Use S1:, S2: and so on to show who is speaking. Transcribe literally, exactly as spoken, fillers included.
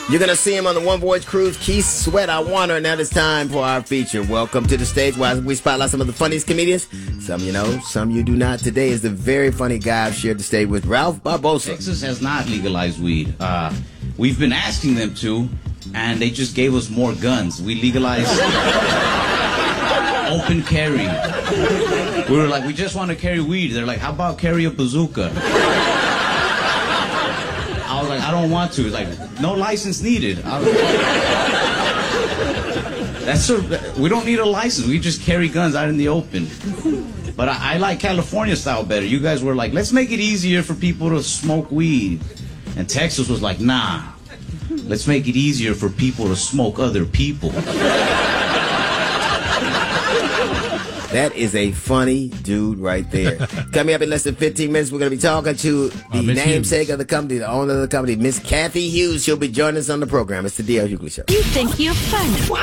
S1: You're going to see him on the One Voyage Cruise, Keith Sweat. I want her. Now it's time for our feature. Welcome to the stage where we spotlight some of the funniest comedians. Some you know, some you do not. Today is the very funny guy I've shared the stage with, Ralph Barbosa.
S2: Texas has not legalized weed. Uh, we've been asking them to, and they just gave us more guns. We legalized open carry. We were like, we just want to carry weed. They're like, how about carry a bazooka? I was like, I don't want to. It's like, no license needed. I was, that's sort of, we don't need a license. We just carry guns out in the open. But I, I like California style better. You guys were like, let's make it easier for people to smoke weed. And Texas was like, nah, let's make it easier for people to smoke other people.
S1: That is a funny dude right there. Coming up in less than fifteen minutes, we're going to be talking to the uh, namesake Hughes. of the company, the owner of the company, Miss Kathy Hughes. She'll be joining us on the program. It's the D L Hughley Show.
S3: You think you're funny.